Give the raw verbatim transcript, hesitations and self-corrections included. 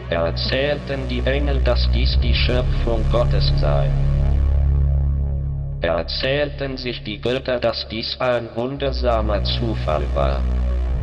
Erzählten die Engel, dass dies die Schöpfung Gottes sei. Erzählten sich die Götter, dass dies ein wundersamer Zufall war.